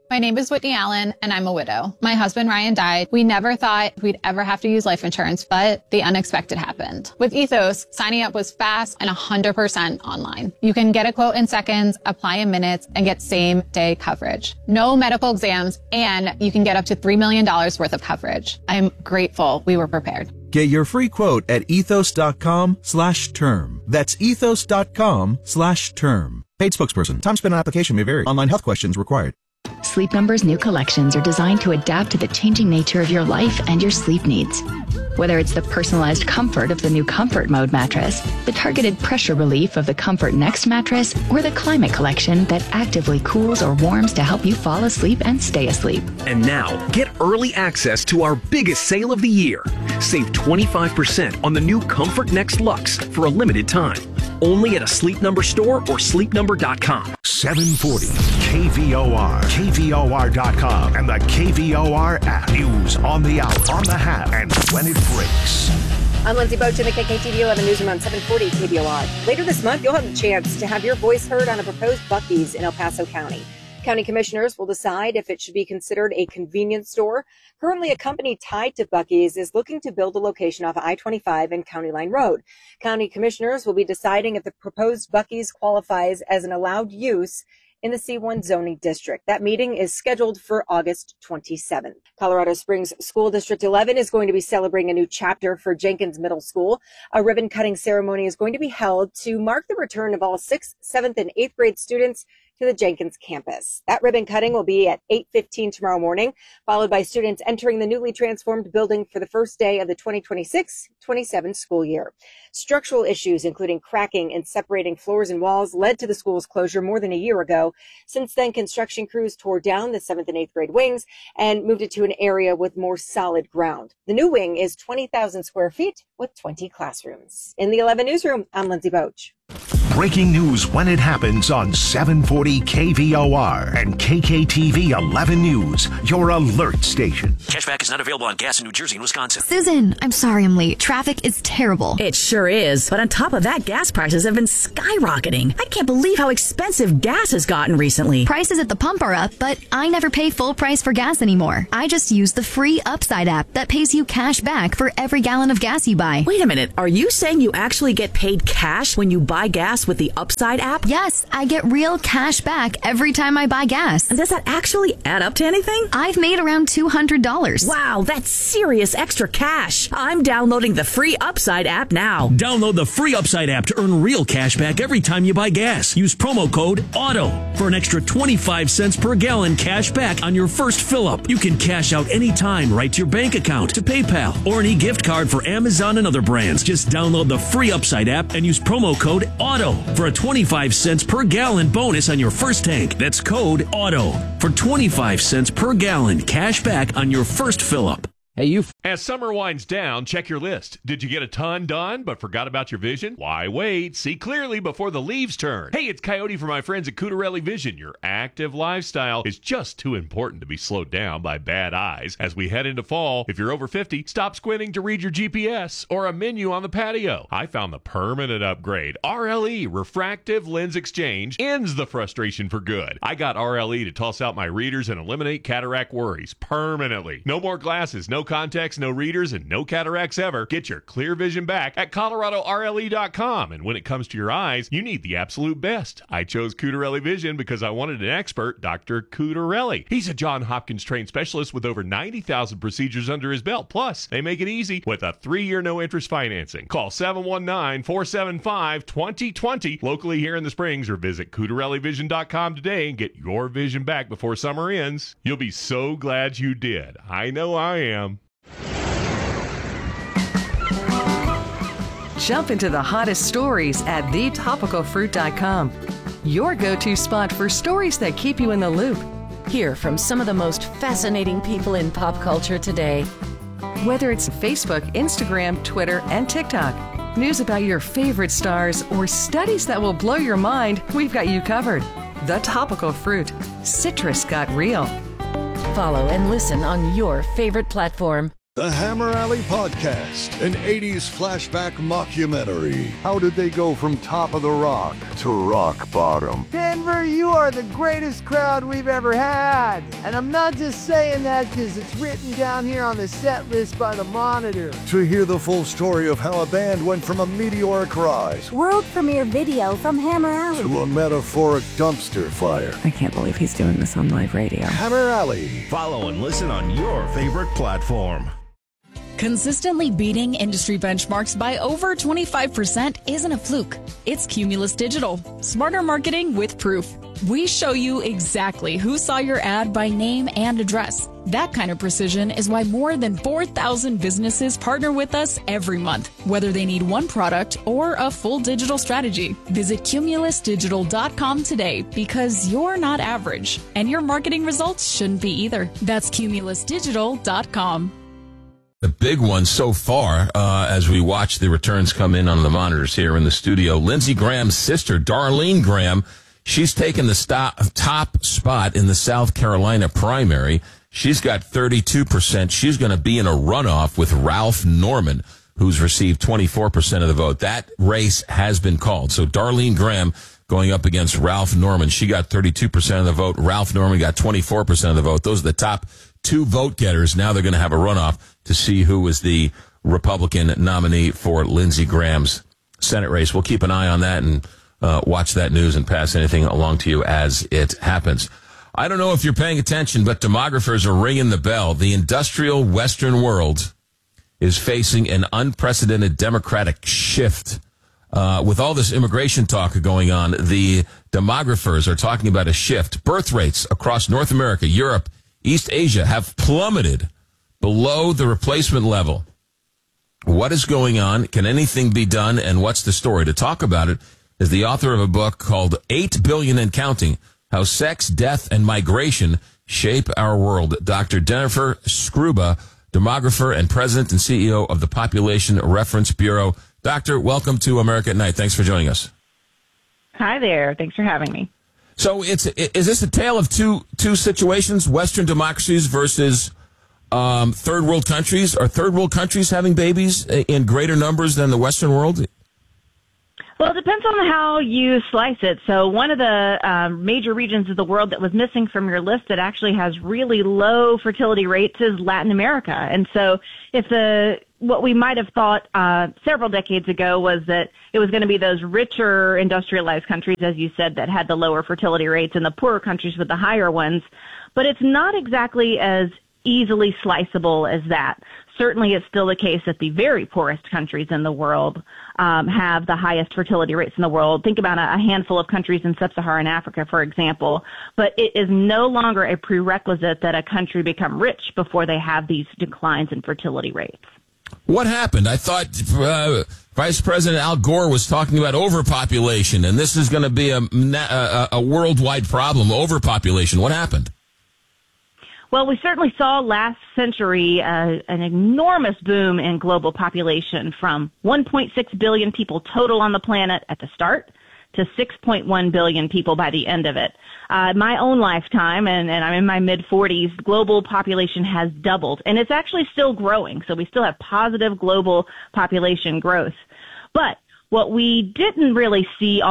My name is Whitney Allen, and I'm a widow. My husband, Ryan, died. We never thought we'd ever have to use life insurance, but the unexpected happened. With Ethos, signing up was fast and 100% online. You can get a quote in seconds, apply in minutes, and get same-day coverage. No medical exams, and you can get up to $3 million worth of coverage. I'm grateful we were prepared. Get your free quote at ethos.com/term. That's ethos.com/term. Paid spokesperson. Time spent on application may vary. Online health questions required. Sleep Number's new collections are designed to adapt to the changing nature of your life and your sleep needs. Whether it's the personalized comfort of the new Comfort Mode mattress, the targeted pressure relief of the Comfort Next mattress, or the Climate Collection that actively cools or warms to help you fall asleep and stay asleep. And now, get early access to our biggest sale of the year. Save 25% on the new Comfort Next Luxe for a limited time. Only at a Sleep Number store or sleepnumber.com. 740 KVOR, KVOR.com, and the KVOR app. News on the hour, on the half, and when it breaks. I'm Lindsay Boach in the KKTV 11 Newsroom on 740 KVOR. Later this month, you'll have the chance to have your voice heard on a proposed Buc-ee's in El Paso County. County commissioners will decide if it should be considered a convenience store. Currently, a company tied to Buc-ee's is looking to build a location off I-25 and County Line Road. County commissioners will be deciding if the proposed Buc-ee's qualifies as an allowed use in the C1 zoning district. That meeting is scheduled for August 27th. Colorado Springs School District 11 is going to be celebrating a new chapter for Jenkins Middle School. A ribbon cutting ceremony is going to be held to mark the return of all 6th, 7th, and 8th grade students to the Jenkins campus. That ribbon cutting will be at 8:15 tomorrow morning, followed by students entering the newly transformed building for the first day of the 2026-27 school year. Structural issues, including cracking and separating floors and walls, led to the school's closure more than a year ago. Since then, construction crews tore down the 7th and 8th grade wings and moved it to an area with more solid ground. The new wing is 20,000 square feet with 20 classrooms. In the 11 Newsroom, I'm Lindsay Boach. Breaking news when it happens on 740 KVOR and KKTV 11 News, your alert station. Cashback is not available on gas in New Jersey and Wisconsin. Susan, I'm sorry I'm late. Traffic is terrible. It sure is. But on top of that, gas prices have been skyrocketing. I can't believe how expensive gas has gotten recently. Prices at the pump are up, but I never pay full price for gas anymore. I just use the free Upside app that pays you cash back for every gallon of gas you buy. Wait a minute. Are you saying you actually get paid cash when you buy gas with the Upside app? Yes, I get real cash back every time I buy gas. And does that actually add up to anything? I've made around $200. Wow, that's serious extra cash. I'm downloading the free Upside app now. Download the free Upside app to earn real cash back every time you buy gas. Use promo code AUTO for an extra 25 cents per gallon cash back on your first fill-up. You can cash out anytime right to your bank account, to PayPal, or an e-gift card for Amazon and other brands. Just download the free Upside app and use promo code AUTO for a 25 cents per gallon bonus on your first tank. That's code AUTO for 25 cents per gallon cash back on your first fill-up. Hey, you. As summer winds down, check your list. Did you get a ton done but forgot about your vision? Why wait? See clearly before the leaves turn. Hey, it's Coyote from my friends at Cutarelli Vision. Your active lifestyle is just too important to be slowed down by bad eyes. As we head into fall, if you're over 50, stop squinting to read your GPS or a menu on the patio. I found the permanent upgrade. RLE, Refractive Lens Exchange, ends the frustration for good. I got RLE to toss out my readers and eliminate cataract worries permanently. No more glasses, no contacts, no readers, and no cataracts ever. Get your clear vision back at ColoradoRLE.com. And when it comes to your eyes, you need the absolute best. I chose Cutarelli Vision because I wanted an expert, Dr. Cutarelli. He's a Johns Hopkins trained specialist with over 90,000 procedures under his belt. Plus, they make it easy with a 3-year no-interest financing. Call 719-475-2020 locally here in the Springs, or visit CutarelliVision.com today and get your vision back before summer ends. You'll be so glad you did. I know I am. Jump into the hottest stories at thetopicalfruit.com. Your go-to spot for stories that keep you in the loop. Hear from some of the most fascinating people in pop culture today. Whether it's Facebook, Instagram, Twitter, and TikTok, news about your favorite stars, or studies that will blow your mind, we've got you covered. The Topical Fruit. Citrus got real. Follow and listen on your favorite platform. The Hammer Alley Podcast, an 80s flashback mockumentary. How did they go from top of the rock to rock bottom? Denver, you are the greatest crowd we've ever had. And I'm not just saying that because it's written down here on the set list by the Monitor. To hear the full story of how a band went from a meteoric rise, world premiere video from Hammer Alley, to a metaphoric dumpster fire. I can't believe he's doing this on live radio. Hammer Alley. Follow and listen on your favorite platform. Consistently beating industry benchmarks by over 25% isn't a fluke. It's Cumulus Digital. Smarter marketing with proof. We show you exactly who saw your ad by name and address. That kind of precision is why more than 4,000 businesses partner with us every month, whether they need one product or a full digital strategy. Visit cumulusdigital.com today because you're not average, and your marketing results shouldn't be either. That's cumulusdigital.com. The big one so far, as we watch the returns come in on the monitors here in the studio, Lindsey Graham's sister, Darlene Graham, she's taken the top spot in the South Carolina primary. She's got 32%. She's going to be in a runoff with Ralph Norman, who's received 24% of the vote. That race has been called. So Darlene Graham going up against Ralph Norman. She got 32% of the vote. Ralph Norman got 24% of the vote. Those are the top two vote getters. Now they're going to have a runoff to see who is the Republican nominee for Lindsey Graham's Senate race. We'll keep an eye on that and watch that news and pass anything along to you as it happens. I don't know if you're paying attention, but demographers are ringing the bell. The industrial Western world is facing an unprecedented democratic shift. With all this immigration talk going on, the demographers are talking about a shift. Birth rates across North America, Europe, East Asia have plummeted below the replacement level. What is going on? Can anything be done? And what's the story? To talk about it is the author of a book called 8 Billion and Counting, How Sex, Death, and Migration Shape Our World. Dr. Jennifer Skruba, demographer and president and CEO of the Population Reference Bureau. Doctor, welcome to America at Night. Thanks for joining us. Hi there. Thanks for having me. So is this a tale of two situations, Western democracies versus third world countries? Are third world countries having babies in greater numbers than the Western world? Well, it depends on how you slice it. So one of the major regions of the world that was missing from your list that actually has really low fertility rates is Latin America. And so what we might have thought several decades ago was that it was going to be those richer industrialized countries, as you said, that had the lower fertility rates and the poorer countries with the higher ones. But it's not exactly as easily sliceable as that. Certainly it's still the case that the very poorest countries in the world have the highest fertility rates in the world. Think about a handful of countries in sub-Saharan Africa, for example. But it is no longer a prerequisite that a country become rich before they have these declines in fertility rates. What happened? I thought Vice President Al Gore was talking about overpopulation, and this is going to be a worldwide problem, overpopulation. What happened? Well, we certainly saw last century an enormous boom in global population from 1.6 billion people total on the planet at the start to 6.1 billion people by the end of it. My own lifetime, and I'm in my mid-40s, global population has doubled, and it's actually still growing. So we still have positive global population growth. But what we didn't really see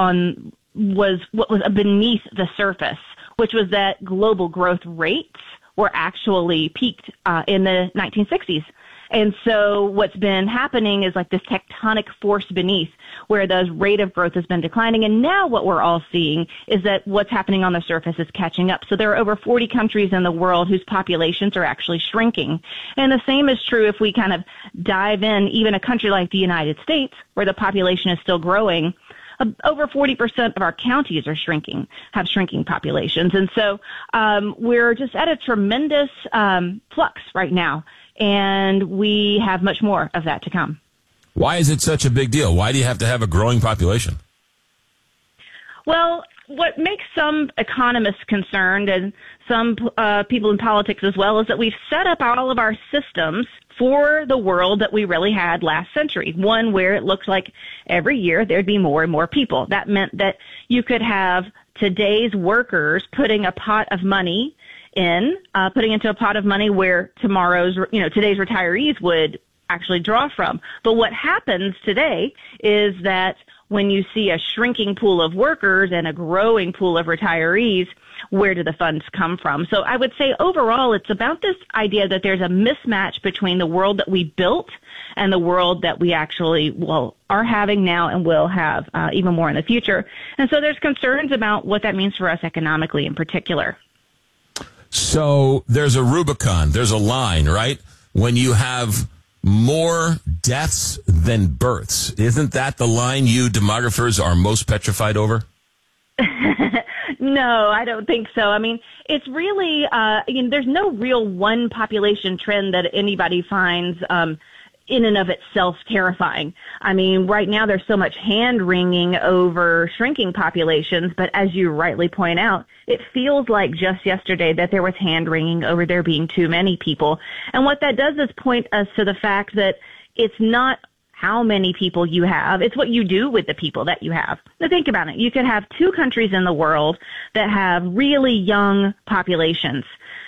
was what was beneath the surface, which was that global growth rates were actually peaked in the 1960s. And so what's been happening is like this tectonic force beneath where the rate of growth has been declining. And now what we're all seeing is that what's happening on the surface is catching up. So there are over 40 countries in the world whose populations are actually shrinking. And the same is true if we kind of dive in, even a country like the United States, where the population is still growing. Over 40% of our counties are have shrinking populations. And so we're just at a tremendous flux right now, and we have much more of that to come. Why is it such a big deal? Why do you have to have a growing population? Well, what makes some economists concerned and some people in politics as well is that we've set up all of our systems for the world that we really had last century, one where it looked like every year there'd be more and more people. That meant that you could have today's workers putting a pot of money in, putting into a pot of money where today's retirees would actually draw from. But what happens today is that when you see a shrinking pool of workers and a growing pool of retirees, where do the funds come from? So I would say overall, it's about this idea that there's a mismatch between the world that we built and the world that we actually, are having now and will have even more in the future. And so there's concerns about what that means for us economically in particular. So there's a Rubicon, there's a line, right? When you have more deaths than births, isn't that the line you demographers are most petrified over? No, I don't think so. I mean, it's really, there's no real one population trend that anybody finds in and of itself terrifying. I mean, right now there's so much hand-wringing over shrinking populations, but as you rightly point out, it feels like just yesterday that there was hand-wringing over there being too many people. And what that does is point us to the fact that it's not how many people you have, it's what you do with the people that you have. Now think about it. You could have two countries in the world that have really young populations.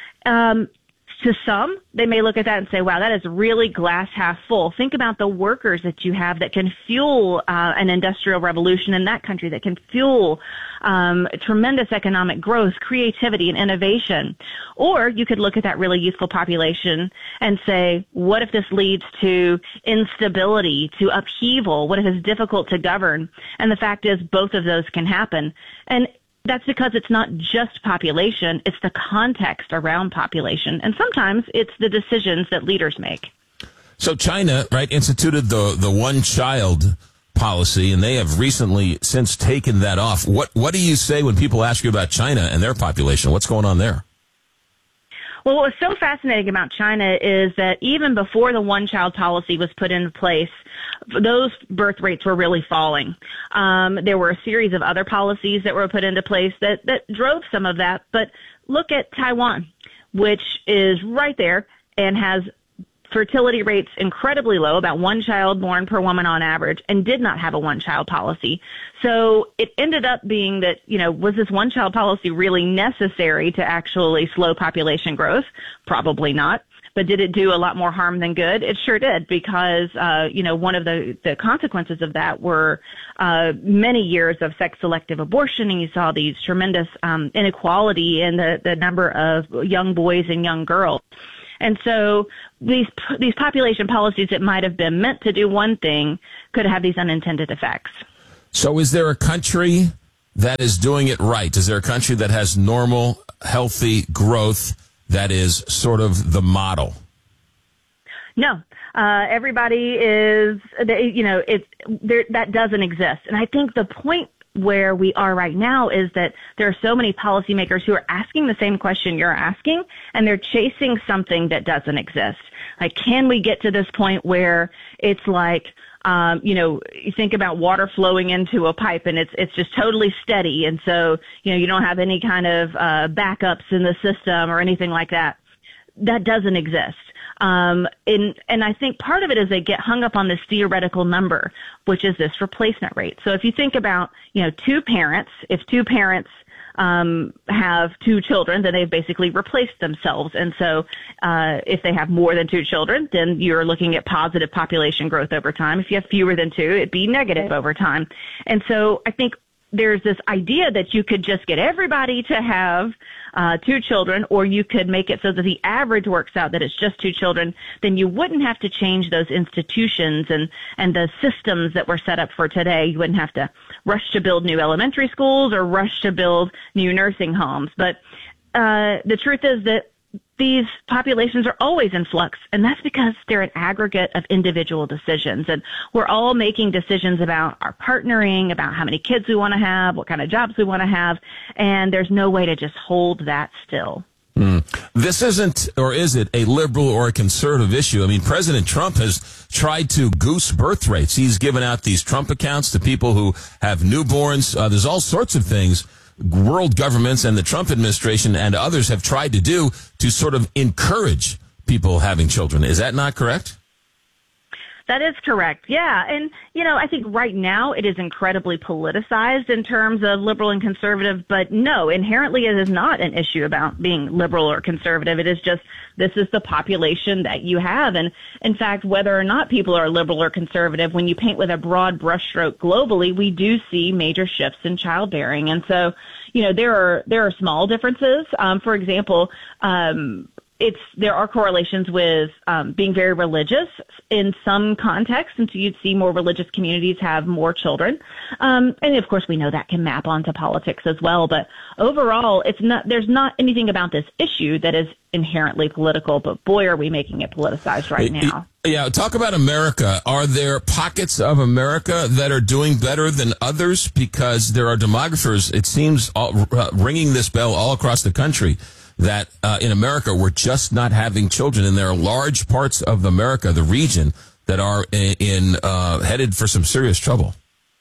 To some, they may look at that and say, wow, that is really glass half full. Think about the workers that you have that can fuel an industrial revolution in that country, that can fuel tremendous economic growth, creativity, and innovation. Or you could look at that really youthful population and say, what if this leads to instability, to upheaval? What if it's difficult to govern? And the fact is, both of those can happen. And that's because it's not just population, it's the context around population. And sometimes it's the decisions that leaders make. So China, right, instituted the one-child policy, and they have recently since taken that off. What do you say when people ask you about China and their population? What's going on there? Well, what was so fascinating about China is that even before the one-child policy was put into place, those birth rates were really falling. There were a series of other policies that were put into place that drove some of that. But look at Taiwan, which is right there and has fertility rates incredibly low, about one child born per woman on average, and did not have a one-child policy. So it ended up being that, was this one-child policy really necessary to actually slow population growth? Probably not. But did it do a lot more harm than good? It sure did, because, one of the consequences of that were many years of sex-selective abortion, and you saw these tremendous inequality in the number of young boys and young girls. And so these population policies that might have been meant to do one thing could have these unintended effects. So is there a country that is doing it right? Is there a country that has normal, healthy growth that is sort of the model? No. Everybody is, that doesn't exist. And I think the point where we are right now is that there are so many policymakers who are asking the same question you're asking, and they're chasing something that doesn't exist. Like, can we get to this point where it's like, you think about water flowing into a pipe and it's just totally steady. And so, you don't have any kind of backups in the system or anything like that. That doesn't exist. And I think part of it is they get hung up on this theoretical number, which is this replacement rate. So if you think about, if two parents have two children, then they've basically replaced themselves. And so if they have more than two children, then you're looking at positive population growth over time. If you have fewer than two, it'd be negative over time. And so I think there's this idea that you could just get everybody to have two children, or you could make it so that the average works out that it's just two children. Then you wouldn't have to change those institutions and the systems that were set up for today. You wouldn't have to rush to build new elementary schools or rush to build new nursing homes. But the truth is that these populations are always in flux, and that's because they're an aggregate of individual decisions. And we're all making decisions about our partnering, about how many kids we want to have, what kind of jobs we want to have, and there's no way to just hold that still. This isn't, or is it, a liberal or a conservative issue? I mean, President Trump has tried to goose birth rates. He's given out these Trump accounts to people who have newborns. There's all sorts of things world governments and the Trump administration and others have tried to do to sort of encourage people having children. Is that not correct? That is correct. Yeah. And, I think right now it is incredibly politicized in terms of liberal and conservative, but no, inherently it is not an issue about being liberal or conservative. It is just, this is the population that you have. And in fact, whether or not people are liberal or conservative, when you paint with a broad brushstroke globally, we do see major shifts in childbearing. And so, there are small differences. For example, there are correlations with being very religious in some contexts, and so you'd see more religious communities have more children. And of course, we know that can map onto politics as well. But overall, there's not anything about this issue that is inherently political. But boy, are we making it politicized right now. Yeah, talk about America. Are there pockets of America that are doing better than others? Because there are demographers, it seems, ringing this bell all across the country that in America we're just not having children, and there are large parts of America, the region, that are headed for some serious trouble.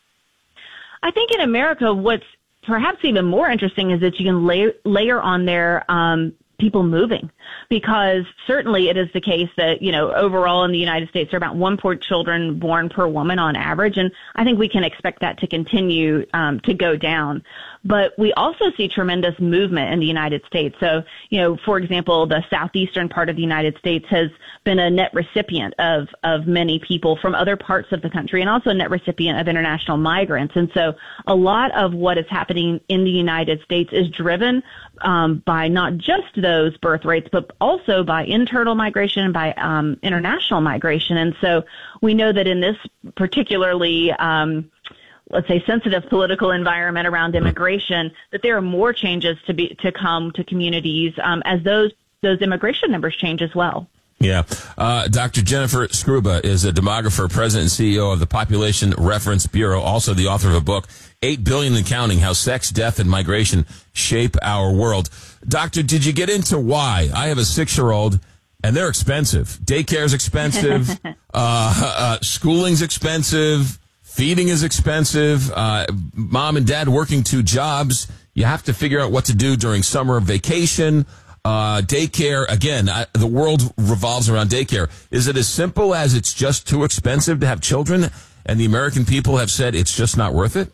I think in America, what's perhaps even more interesting is that you can layer on there people moving, because certainly it is the case that, overall in the United States, there are about 1 children born per woman on average. And I think we can expect that to continue to go down. But we also see tremendous movement in the United States. So, for example, the southeastern part of the United States has been a net recipient of many people from other parts of the country, and also a net recipient of international migrants. And so a lot of what is happening in the United States is driven by not just those birth rates, but also by internal migration and by international migration. And so we know that in this particularly let's say sensitive political environment around immigration, that there are more changes to come to communities as those immigration numbers change as well. Yeah. Dr. Jennifer Skruba is a demographer, president and CEO of the Population Reference Bureau, also the author of a book, 8 Billion and Counting, How Sex, Death, and Migration Shape Our World. Doctor, did you get into why? I have a 6-year-old, and they're expensive. Daycare's expensive. Schooling's expensive. Feeding is expensive. Mom and dad working 2 jobs. You have to figure out what to do during summer vacation. Daycare, again, the world revolves around daycare. Is it as simple as it's just too expensive to have children, and the American people have said it's just not worth it?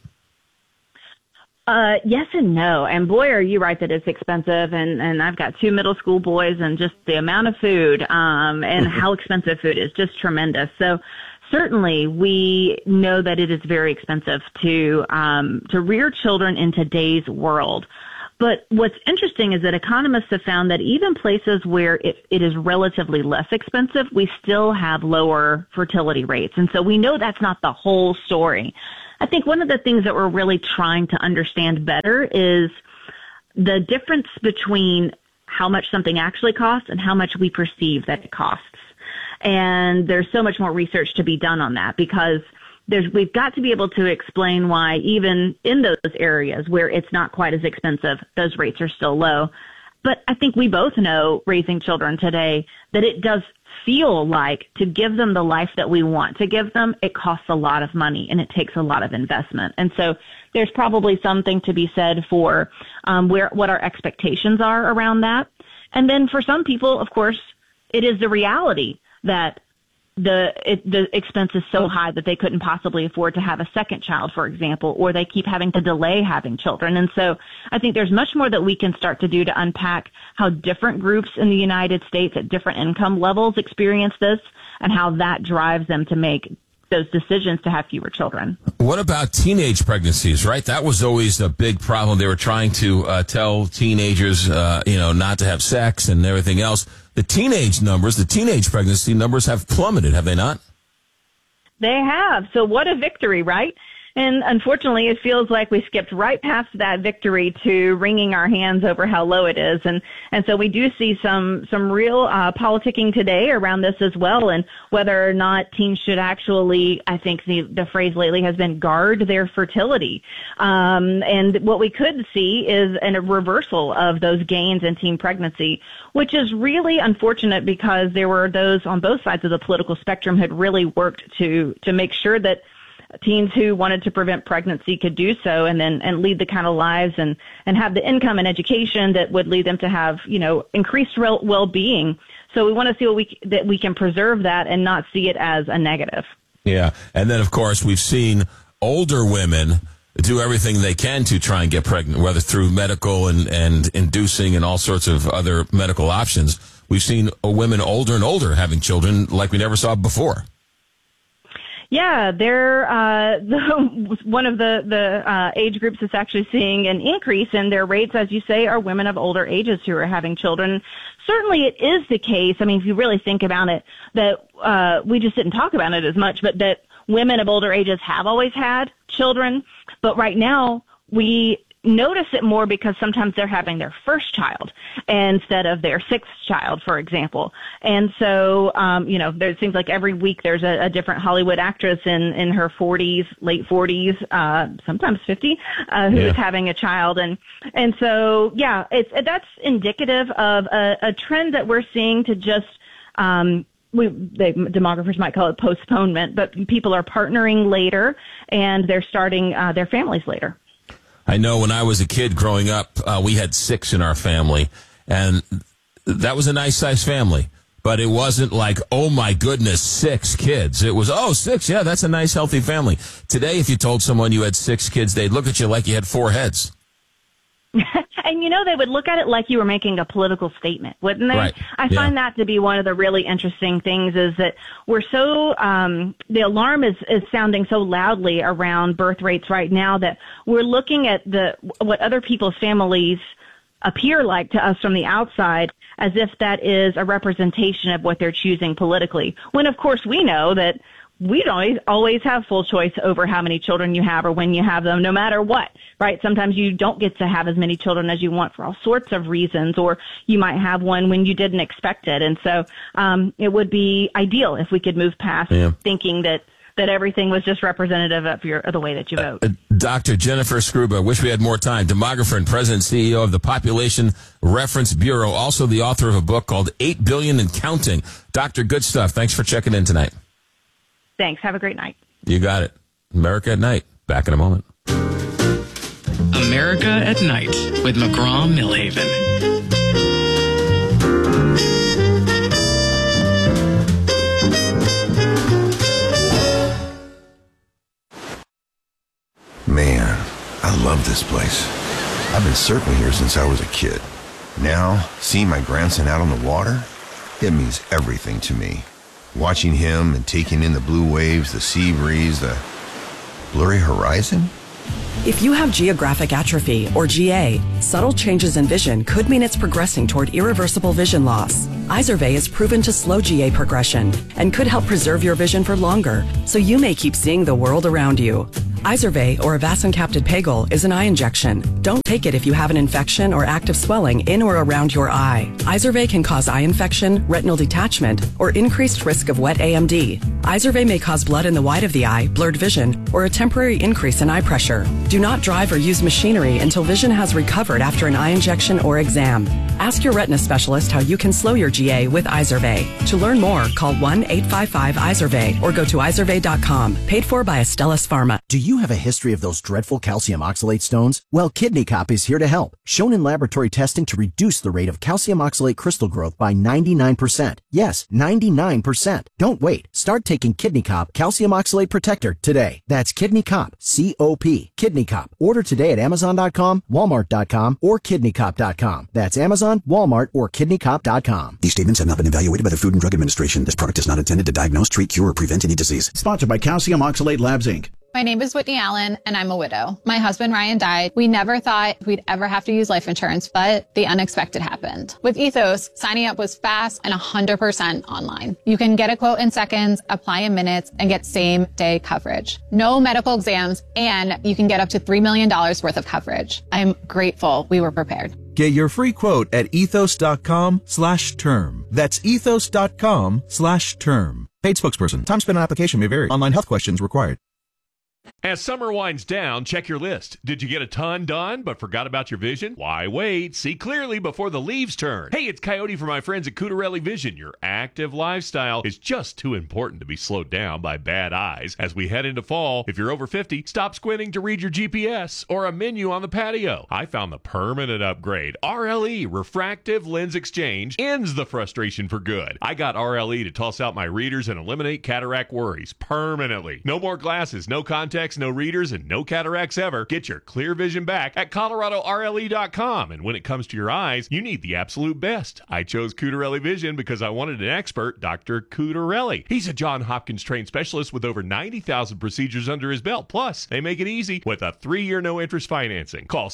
Yes and no. And boy, are you right that it's expensive. And I've got 2 middle school boys, and just the amount of food and how expensive food is just tremendous. So certainly we know that it is very expensive to rear children in today's world. But what's interesting is that economists have found that even places where it is relatively less expensive, we still have lower fertility rates. And so we know that's not the whole story. I think one of the things that we're really trying to understand better is the difference between how much something actually costs and how much we perceive that it costs. And there's so much more research to be done on that, because we've got to be able to explain why even in those areas where it's not quite as expensive, those rates are still low. But I think we both know, raising children today, that it does feel like to give them the life that we want to give them, it costs a lot of money and it takes a lot of investment. And so there's probably something to be said for what our expectations are around that. And then for some people, of course, it is the reality that the expense is so high that they couldn't possibly afford to have a second child, for example, or they keep having to delay having children. And so I think there's much more that we can start to do to unpack how different groups in the United States at different income levels experience this, and how that drives them to make those decisions to have fewer children. What about teenage pregnancies, right? That was always a big problem. They were trying to tell teenagers, not to have sex and everything else. The teenage pregnancy numbers have plummeted, have they not? They have. So what a victory, right? And unfortunately, it feels like we skipped right past that victory to wringing our hands over how low it is. And so we do see some real politicking today around this as well, and whether or not teens should actually, I think the phrase lately has been, guard their fertility. And what we could see is a reversal of those gains in teen pregnancy, which is really unfortunate, because there were those on both sides of the political spectrum who had really worked to make sure that teens who wanted to prevent pregnancy could do so, and lead the kind of lives and have the income and education that would lead them to have, increased well-being, So we want to see that we can preserve that and not see it as a negative. Yeah. And then, of course, we've seen older women do everything they can to try and get pregnant, whether through medical and inducing and all sorts of other medical options. We've seen women older and older having children like we never saw before. Yeah, they're one of the age groups that's actually seeing an increase in their rates, as you say, are women of older ages who are having children. Certainly it is the case. I mean, if you really think about it, that we just didn't talk about it as much, but that women of older ages have always had children. But right now, we notice it more because sometimes they're having their first child instead of their sixth child, for example. And so, there seems like every week there's a different Hollywood actress in her 40s, late 40s, sometimes 50, who is having a child. And so, yeah, that's indicative of a trend that we're seeing to just, demographers might call it postponement, but people are partnering later and they're starting their families later. I know when I was a kid growing up, we had 6 in our family, and that was a nice sized family. But it wasn't like, oh my goodness, 6 kids. It was, 6, yeah, that's a nice healthy family. Today, if you told someone you had 6 kids, they'd look at you like you had 4 heads. And, they would look at it like you were making a political statement, wouldn't they? Right. I find that to be one of the really interesting things is that we're so, the alarm is sounding so loudly around birth rates right now that we're looking at what other people's families appear like to us from the outside as if that is a representation of what they're choosing politically. When, of course, we know that we don't always have full choice over how many children you have or when you have them, no matter what, right? Sometimes you don't get to have as many children as you want for all sorts of reasons, or you might have one when you didn't expect it. And so it would be ideal if we could move past thinking that everything was just representative of the way that you vote. Dr. Jennifer Skruba, wish we had more time, demographer and president and CEO of the Population Reference Bureau, also the author of a book called 8 Billion and Counting. Doctor, good stuff. Thanks for checking in tonight. Thanks. Have a great night. You got it. America at Night. Back in a moment. America at Night with McGraw-Millhaven. Man, I love this place. I've been surfing here since I was a kid. Now, seeing my grandson out on the water, it means everything to me. Watching him and taking in the blue waves, the sea breeze, the blurry horizon. If you have geographic atrophy, or GA, subtle changes in vision could mean it's progressing toward irreversible vision loss. Izervay is proven to slow GA progression and could help preserve your vision for longer, so you may keep seeing the world around you. Izervay, or avacincaptad pegol, is an eye injection. Don't take it if you have an infection or active swelling in or around your eye. Izervay can cause eye infection, retinal detachment, or increased risk of wet AMD. Izervay may cause blood in the white of the eye, blurred vision, or a temporary increase in eye pressure. Do not drive or use machinery until vision has recovered after an eye injection or exam. Ask your retina specialist how you can slow your GA with Izervay. To learn more, call 1-855-IZERVAY or go to izervay.com. Paid for by Astellas Pharma. Do you have a history of those dreadful calcium oxalate stones? Well, Kidney Cop is here to help. Shown in laboratory testing to reduce the rate of calcium oxalate crystal growth by 99%. Yes, 99%. Don't wait. Start taking Kidney Cop Calcium Oxalate Protector today. That's Kidney Cop, C-O-P. Kidney Cop. Order today at Amazon.com, Walmart.com, or KidneyCop.com. That's Amazon, Walmart, or KidneyCop.com. These statements have not been evaluated by the Food and Drug Administration. This product is not intended to diagnose, treat, cure, or prevent any disease. Sponsored by Calcium Oxalate Labs, Inc. My name is Whitney Allen, and I'm a widow. My husband, Ryan, died. We never thought we'd ever have to use life insurance, but the unexpected happened. With Ethos, signing up was fast and 100% online. You can get a quote in seconds, apply in minutes, and get same-day coverage. No medical exams, and you can get up to $3 million worth of coverage. I'm grateful we were prepared. Get your free quote at ethos.com/term. That's ethos.com/term. Paid spokesperson. Time spent on application may vary. Online health questions required. As summer winds down, check your list. Did you get a ton done but forgot about your vision? Why wait? See clearly before the leaves turn. Hey, it's Coyote from my friends at Cutarelli Vision. Your active lifestyle is just too important to be slowed down by bad eyes. As we head into fall, if you're over 50, stop squinting to read your GPS or a menu on the patio. I found the permanent upgrade. RLE, Refractive Lens Exchange, ends the frustration for good. I got RLE to toss out my readers and eliminate cataract worries permanently. No more glasses, no contacts, no readers, and no cataracts ever. Get your clear vision back at ColoradoRLE.com. And when it comes to your eyes, you need the absolute best. I chose Cutarelli Vision because I wanted an expert, Dr. Cutarelli. He's a Johns Hopkins trained specialist with over 90,000 procedures under his belt. Plus, they make it easy with a 3-year no-interest financing. Call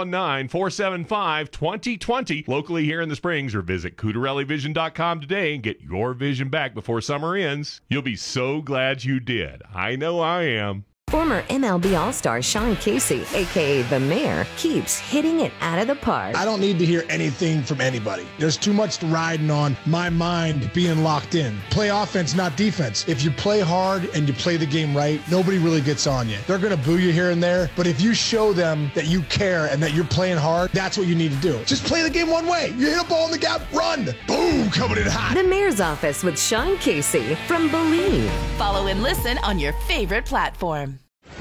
719-475-2020 locally here in the Springs or visit CutarelliVision.com today and get your vision back before summer ends. You'll be so glad you did. I know I am. Former MLB All-Star Sean Casey, a.k.a. The Mayor, keeps hitting it out of the park. I don't need to hear anything from anybody. There's too much riding on my mind being locked in. Play offense, not defense. If you play hard and you play the game right, nobody really gets on you. They're going to boo you here and there, but if you show them that you care and that you're playing hard, that's what you need to do. Just play the game one way. You hit a ball in the gap, run. Boom, coming in hot. The Mayor's Office with Sean Casey from Believe. Follow and listen on your favorite platform.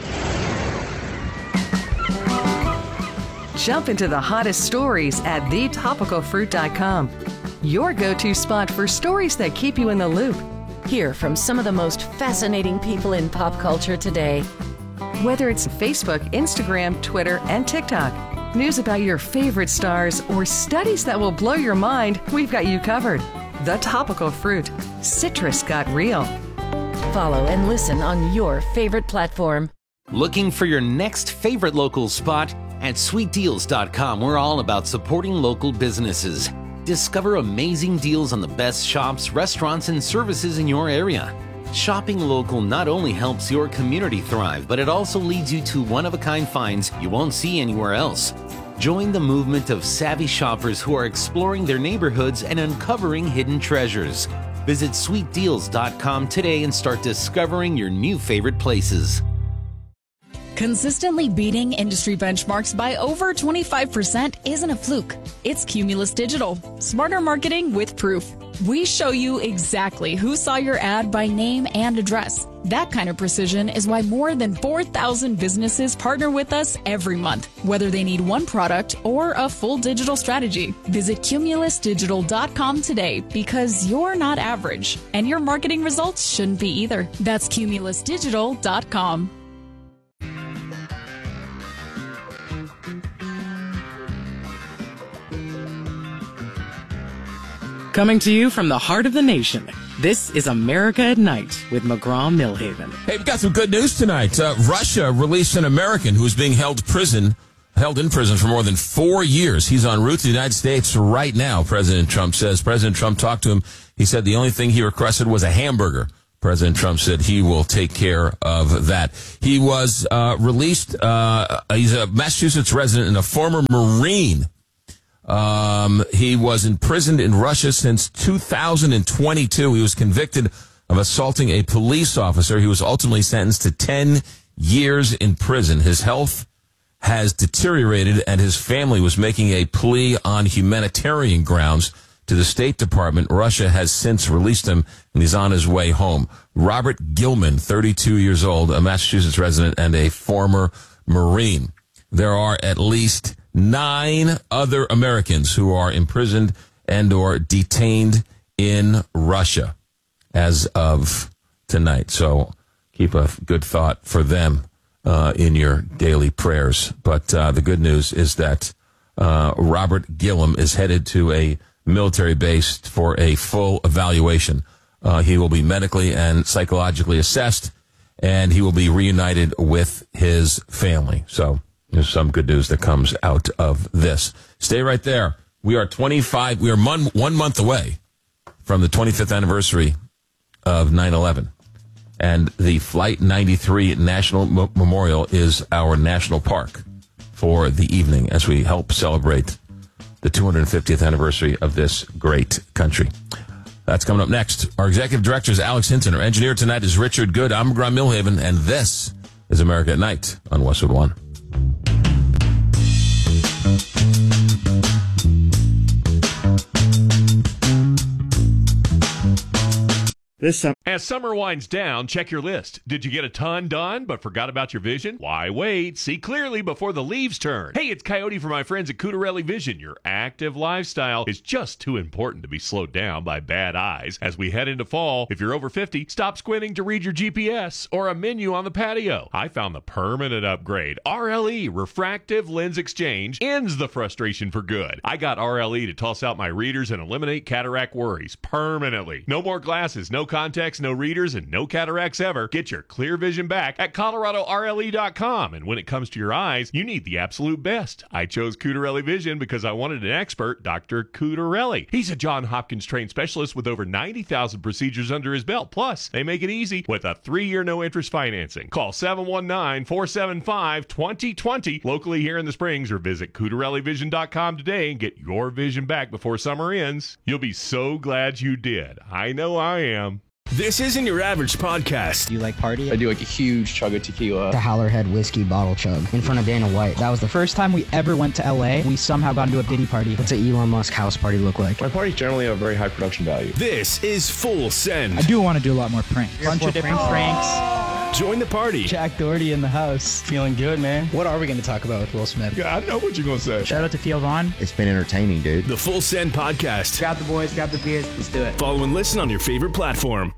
Jump into the hottest stories at thetopicalfruit.com. Your go-to spot for stories that keep you in the loop. Hear from some of the most fascinating people in pop culture today. Whether it's Facebook, Instagram, Twitter, and TikTok, news about your favorite stars, or studies that will blow your mind, we've got you covered. The Topical Fruit. Citrus got real. Follow and listen on your favorite platform. Looking for your next favorite local spot? At SweetDeals.com, we're all about supporting local businesses. Discover amazing deals on the best shops, restaurants, and services in your area. Shopping local not only helps your community thrive, but it also leads you to one-of-a-kind finds you won't see anywhere else. Join the movement of savvy shoppers who are exploring their neighborhoods and uncovering hidden treasures. Visit SweetDeals.com today and start discovering your new favorite places. Consistently beating industry benchmarks by over 25% isn't a fluke. It's Cumulus Digital. Smarter marketing with proof. We show you exactly who saw your ad by name and address. That kind of precision is why more than 4,000 businesses partner with us every month, whether they need one product or a full digital strategy. Visit CumulusDigital.com today because you're not average, and your marketing results shouldn't be either. That's CumulusDigital.com. Coming to you from the heart of the nation, this is America at Night with McGraw-Milhaven. Hey, we've got some good news tonight. Russia released an American who is being held in prison for more than 4 years. He's en route to the United States right now, President Trump says. President Trump talked to him. He said the only thing he requested was a hamburger. President Trump said he will take care of that. He was released. He's a Massachusetts resident and a former Marine. He was imprisoned in Russia since 2022. He was convicted of assaulting a police officer. He was ultimately sentenced to 10 years in prison. His health has deteriorated, and his family was making a plea on humanitarian grounds to the State Department. Russia has since released him, and he's on his way home. Robert Gilman, 32 years old, a Massachusetts resident and a former Marine. There are at least 9 other Americans who are imprisoned and or detained in Russia as of tonight. So keep a good thought for them in your daily prayers. But the good news is that Robert Gillam is headed to a military base for a full evaluation. He will be medically and psychologically assessed, and he will be reunited with his family. So there's some good news that comes out of this. Stay right there. We are 1 month away from the 25th anniversary of 9/11. And the Flight 93 National Memorial is our national park for the evening as we help celebrate the 250th anniversary of this great country. That's coming up next. Our executive director is Alex Hinton. Our engineer tonight is Richard Good. I'm McGraw-Milhaven, and this is America at Night on Westwood One. As summer winds down, check your list. Did you get a ton done but forgot about your vision? Why wait? See clearly before the leaves turn. Hey, it's Coyote from my friends at Cutarelli Vision. Your active lifestyle is just too important to be slowed down by bad eyes. As we head into fall, if you're over 50, stop squinting to read your GPS or a menu on the patio. I found the permanent upgrade. RLE, Refractive Lens Exchange, ends the frustration for good. I got RLE to toss out my readers and eliminate cataract worries permanently. No more glasses, no contacts, no readers, and no cataracts ever. Get your clear vision back at ColoradoRLE.com. And when it comes to your eyes, you need the absolute best. I chose Cutarelli Vision because I wanted an expert, Dr. Cutarelli. He's a Johns Hopkins trained specialist with over 90,000 procedures under his belt. Plus, they make it easy with a 3-year no-interest financing. Call 719-475-2020 locally here in the Springs or visit CutarelliVision.com today and get your vision back before summer ends. You'll be so glad you did. I know I am. This isn't your average podcast. Do you like party? I do like a huge chug of tequila. The Howlerhead whiskey bottle chug in front of Dana White. That was the first time we ever went to LA. We somehow got into a Diddy party. What's an Elon Musk house party look like? My parties generally have very high production value. This is Full Send. I do want to do a lot more pranks. Bunch of different pranks. Join the party. Jack Doherty in the house. Feeling good, man. What are we going to talk about with Will Smith? Yeah, I know what you're going to say. Shout out to Theo Vaughn. It's been entertaining, dude. The Full Send podcast. Grab the boys, grab the beers. Let's do it. Follow and listen on your favorite platform.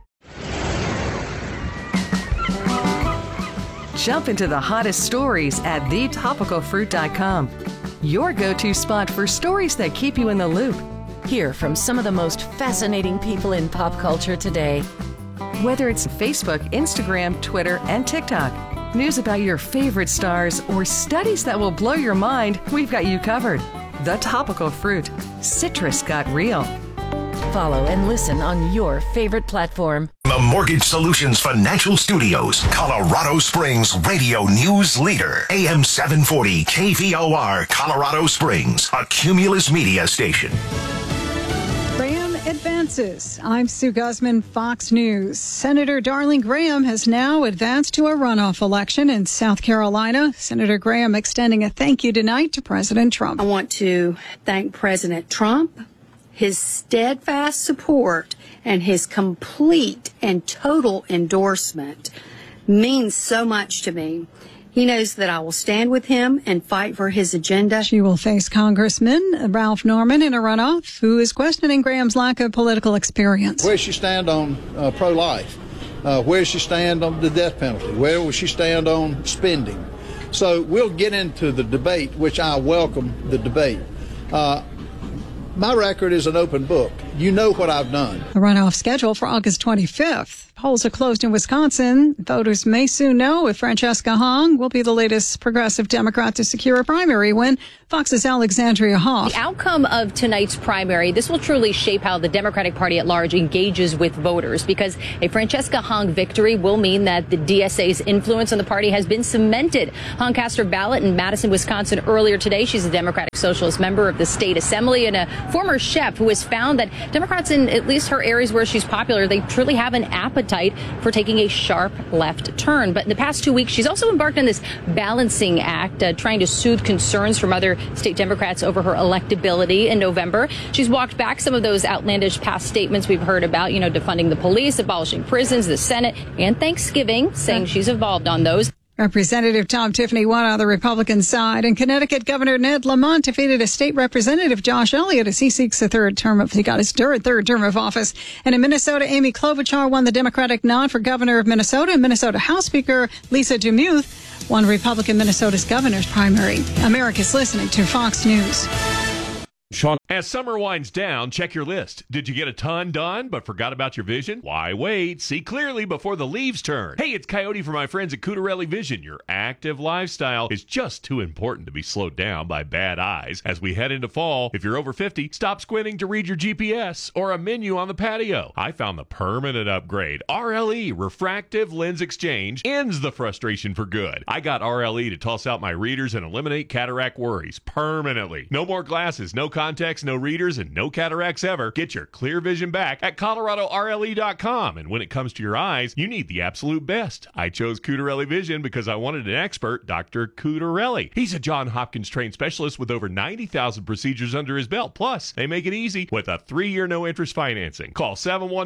Jump into the hottest stories at thetopicalfruit.com. Your go-to spot for stories that keep you in the loop. Hear from some of the most fascinating people in pop culture today. Whether it's Facebook, Instagram, Twitter, and TikTok, news about your favorite stars, or studies that will blow your mind, we've got you covered. The Topical Fruit. Citrus got real. Follow and listen on your favorite platform. The Mortgage Solutions Financial Studios, Colorado Springs radio news leader. AM 740 KVOR, Colorado Springs, a Cumulus media station. Graham advances. I'm Sue Guzman, Fox News. Senator Darlene Graham has now advanced to a runoff election in South Carolina. Senator Graham extending a thank you tonight to President Trump. I want to thank President Trump, his steadfast support, and his complete and total endorsement means so much to me. He knows that I will stand with him and fight for his agenda. She will face Congressman Ralph Norman in a runoff, who is questioning Graham's lack of political experience. Where does she stand on pro-life? Where does she stand on the death penalty? Where will she stand on spending? So we'll get into the debate, which I welcome the debate. My record is an open book. You know what I've done. The runoff scheduled for August 25th. Polls are closed in Wisconsin. Voters may soon know if Francesca Hong will be the latest progressive Democrat to secure a primary win. Fox's Alexandria Hoff. The outcome of tonight's primary, this will truly shape how the Democratic Party at large engages with voters, because a Francesca Hong victory will mean that the DSA's influence on the party has been cemented. Hong cast her ballot in Madison, Wisconsin earlier today. She's a Democratic Socialist member of the state assembly and a former chef who has found that Democrats in at least her areas where she's popular, they truly have an appetite for taking a sharp left turn. But in the past 2 weeks, she's also embarked on this balancing act, trying to soothe concerns from other state Democrats over her electability in November. She's walked back some of those outlandish past statements we've heard about, defunding the police, abolishing prisons, the Senate, and Thanksgiving, saying she's involved on those. Representative Tom Tiffany won on the Republican side, and Connecticut Governor Ned Lamont defeated a state representative, Josh Elliott, as he seeks a third term of office. And in Minnesota, Amy Klobuchar won the Democratic nod for governor of Minnesota, and Minnesota House Speaker Lisa DeMuth won Republican Minnesota's governor's primary. America's listening to Fox News. Sean. As summer winds down, check your list. Did you get a ton done but forgot about your vision? Why wait? See clearly before the leaves turn. Hey, it's Coyote from my friends at Cutarelli Vision. Your active lifestyle is just too important to be slowed down by bad eyes. As we head into fall, if you're over 50, stop squinting to read your GPS or a menu on the patio. I found the permanent upgrade. RLE, Refractive Lens Exchange, ends the frustration for good. I got RLE to toss out my readers and eliminate cataract worries permanently. No more glasses, no contacts, cataracts, no readers, and no cataracts ever. Get your clear vision back at ColoradoRLE.com. And when it comes to your eyes, you need the absolute best. I chose Cutarelli Vision because I wanted an expert, Dr. Cutarelli. He's a Johns Hopkins trained specialist with over 90,000 procedures under his belt. Plus, they make it easy with a 3-year no-interest financing. Call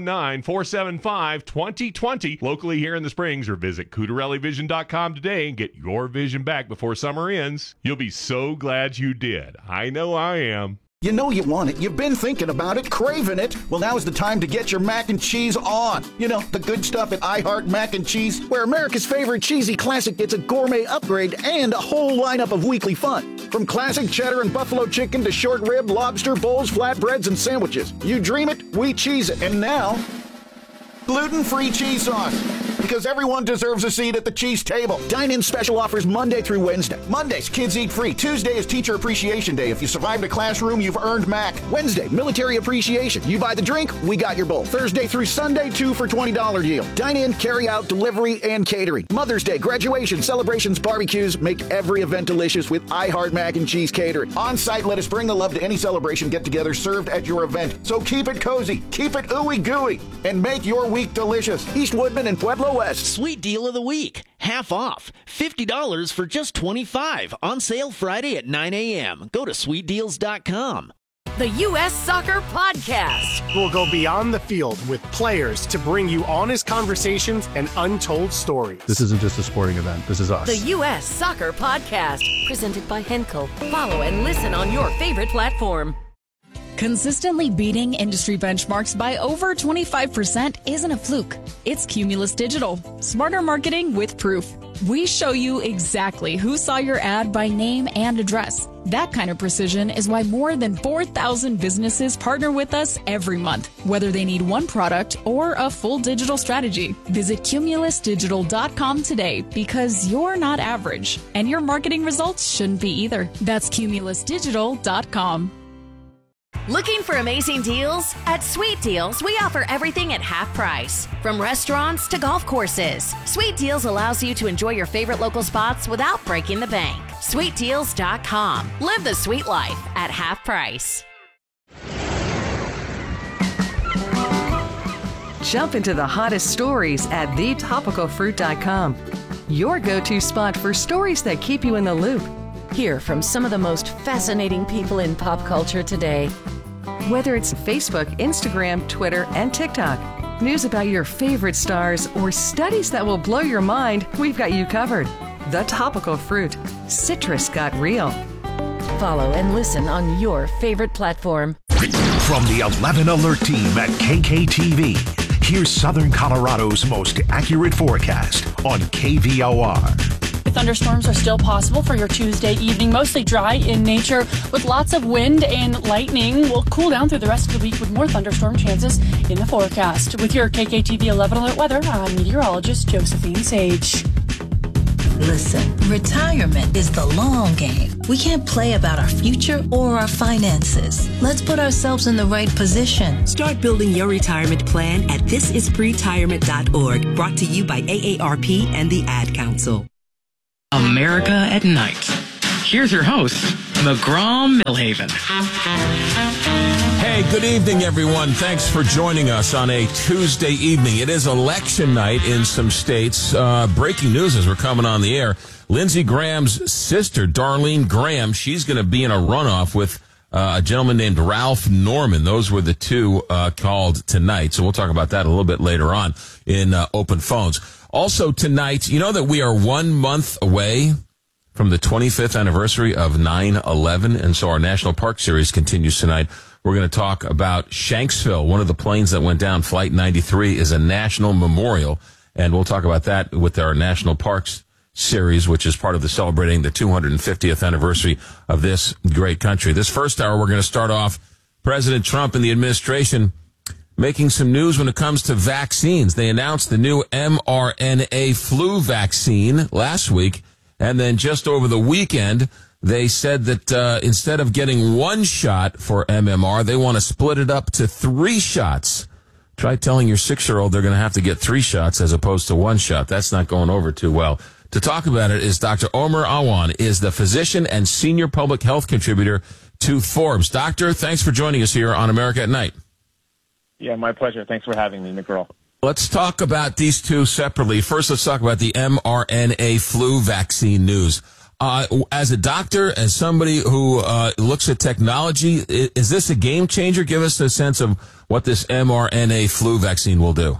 719-475-2020 locally here in the Springs, or visit CutarelliVision.com today and get your vision back before summer ends. You'll be so glad you did. I know I am. You know you want it. You've been thinking about it, craving it. Well, now is the time to get your mac and cheese on. You know, the good stuff at I Heart Mac and Cheese, where America's favorite cheesy classic gets a gourmet upgrade and a whole lineup of weekly fun. From classic cheddar and buffalo chicken to short rib, lobster, bowls, flatbreads, and sandwiches. You dream it, we cheese it. And now, gluten-free cheese sauce. Because everyone deserves a seat at the cheese table. Dine-in special offers Monday through Wednesday. Mondays, kids eat free. Tuesday is Teacher Appreciation Day. If you survived a classroom, you've earned Mac. Wednesday, Military Appreciation. You buy the drink, we got your bowl. Thursday through Sunday, 2 for $20 deal. Dine-in, carry-out, delivery, and catering. Mother's Day, graduation, celebrations, barbecues. Make every event delicious with I Heart Mac and Cheese catering. On-site, let us bring the love to any celebration get-together served at your event. So keep it cozy, keep it ooey-gooey, and make your week delicious. East Woodman and Pueblo West. Sweet deal of the week. Half off. $50 for just $25. On sale Friday at 9 a.m. Go to sweetdeals.com. The U.S. Soccer Podcast. We'll go beyond the field with players to bring you honest conversations and untold stories. This isn't just a sporting event. This is us. The U.S. Soccer Podcast. Presented by Henkel. Follow and listen on your favorite platform. Consistently beating industry benchmarks by over 25% isn't a fluke. It's Cumulus Digital. Smarter marketing with proof. We show you exactly who saw your ad by name and address. That kind of precision is why more than 4,000 businesses partner with us every month, whether they need one product or a full digital strategy. Visit cumulusdigital.com today, because you're not average, and your marketing results shouldn't be either. That's cumulusdigital.com. Looking for amazing deals? At Sweet Deals, we offer everything at half price. From restaurants to golf courses, Sweet Deals allows you to enjoy your favorite local spots without breaking the bank. SweetDeals.com. Live the sweet life at half price. Jump into the hottest stories at thetopicalfruit.com. Your go-to spot for stories that keep you in the loop. Hear from some of the most fascinating people in pop culture today. Whether it's Facebook, Instagram, Twitter, and TikTok, news about your favorite stars, or studies that will blow your mind, we've got you covered. The Topical Fruit. Citrus got real. Follow and listen on your favorite platform. From the 11 Alert team at KKTV, here's Southern Colorado's most accurate forecast on KVOR. Thunderstorms are still possible for your Tuesday evening, mostly dry in nature with lots of wind and lightning. Will cool down through the rest of the week with more thunderstorm chances in the forecast. With your KKTV 11 Alert weather, I'm meteorologist Josephine Sage. Listen, retirement is the long game. We can't play about our future or our finances. Let's put ourselves in the right position. Start building your retirement plan at thisispretirement.org. Brought to you by AARP and the Ad Council. America at Night. Here's your host, McGraw Millhaven. Hey, good evening, everyone. Thanks for joining us on a Tuesday evening. It is election night in some states. Breaking news as we're coming on the air. Lindsey Graham's sister, Darlene Graham, she's going to be in a runoff with a gentleman named Ralph Norman. Those were the two called tonight. So we'll talk about that a little bit later on in Open Phones. Also tonight, you know that we are 1 month away from the 25th anniversary of 9/11, and so our National Park Series continues tonight. We're going to talk about Shanksville. One of the planes that went down, Flight 93, is a national memorial, and we'll talk about that with our National Parks Series, which is part of the celebrating the 250th anniversary of this great country. This first hour, we're going to start off President Trump and the administration making some news when it comes to vaccines. They announced the new mRNA flu vaccine last week, and then just over the weekend, they said that instead of getting one shot for MMR, they want to split it up to 3 shots. Try telling your 6-year-old they're going to have to get 3 shots as opposed to 1 shot. That's not going over too well. To talk about it is Dr. Omer Awan, is the physician and senior public health contributor to Forbes. Doctor, thanks for joining us here on America at Night. Yeah, my pleasure. Thanks for having me, McGraw. Let's talk about these two separately. First, let's talk about the mRNA flu vaccine news. As a doctor, as somebody who looks at technology, is this a game changer? Give us a sense of what this mRNA flu vaccine will do.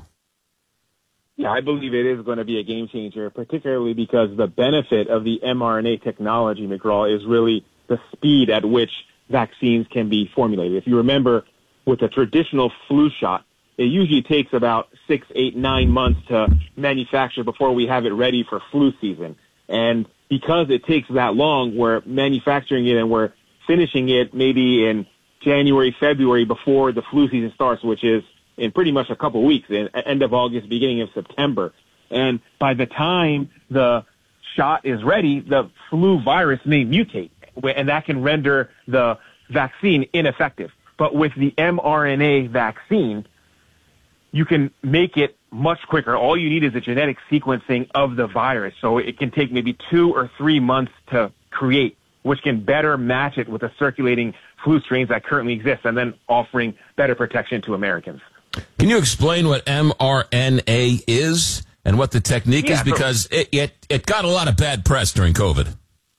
Yeah, I believe it is going to be a game changer, particularly because the benefit of the mRNA technology, McGraw, is really the speed at which vaccines can be formulated. If you remember, with a traditional flu shot, it usually takes about 6, 8, 9 months to manufacture before we have it ready for flu season. And because it takes that long, we're manufacturing it and we're finishing it maybe in January, February before the flu season starts, which is in pretty much a couple weeks, in end of August, beginning of September. And by the time the shot is ready, the flu virus may mutate, and that can render the vaccine ineffective. But with the mRNA vaccine, you can make it much quicker. All you need is a genetic sequencing of the virus. So it can take maybe 2 or 3 months to create, which can better match it with the circulating flu strains that currently exist, and then offering better protection to Americans. Can you explain what mRNA is and what the technique is? Because it got a lot of bad press during COVID.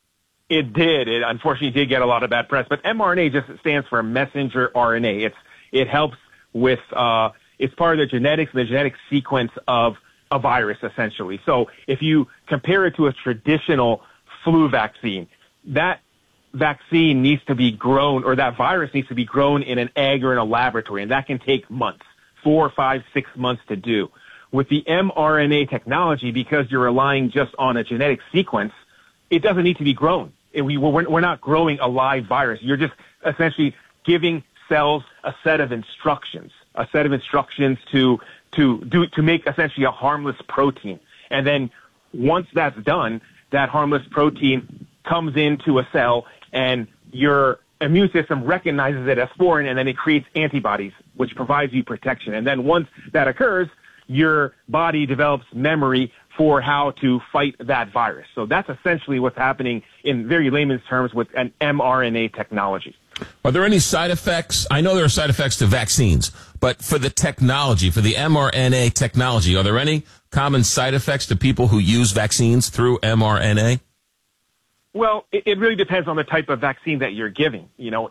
It did. It unfortunately did get a lot of bad press. But mRNA just stands for messenger RNA. It helps with it's part of the genetics, the genetic sequence of a virus, essentially. So if you compare it to a traditional flu vaccine, that vaccine needs to be grown, or that virus needs to be grown in an egg or in a laboratory, and that can take months, 4, 5, 6 months to do. With the mRNA technology, because you're relying just on a genetic sequence, it doesn't need to be grown. We're not growing a live virus. You're just essentially giving cells a set of instructions to make essentially a harmless protein. And then once that's done, that harmless protein comes into a cell, and your immune system recognizes it as foreign, and then it creates antibodies, which provides you protection. And then once that occurs, your body develops memory for how to fight that virus. So that's essentially what's happening in very layman's terms with an mRNA technology. Are there any side effects? I know there are side effects to vaccines, but for the technology, for the mRNA technology, are there any common side effects to people who use vaccines through mRNA? Well, it really depends on the type of vaccine that you're giving. You know,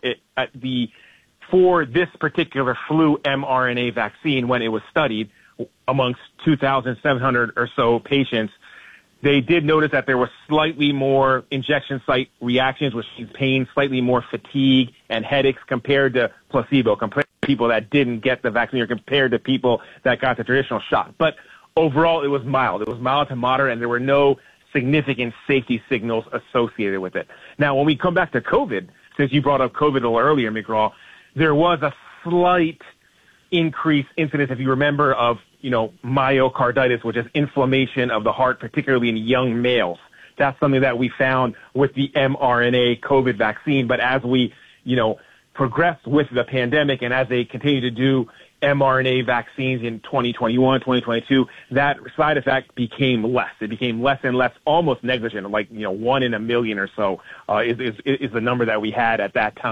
for this particular flu mRNA vaccine, when it was studied amongst 2,700 or so patients, they did notice that there was slightly more injection site reactions, which means pain, slightly more fatigue and headaches compared to placebo, compared to people that didn't get the vaccine, or compared to people that got the traditional shot. But overall, it was mild. It was mild to moderate, and there were no significant safety signals associated with it. Now, when we come back to COVID, since you brought up COVID a little earlier, McGraw, there was a slight increased incidence, if you remember, of myocarditis, which is inflammation of the heart, particularly in young males. That's something that we found with the mRNA COVID vaccine. But as we, progressed with the pandemic, and as they continue to do mRNA vaccines in 2021, 2022, that side effect became less. It became less and less, almost negligent, like, 1 in a million or so is the number that we had at that time.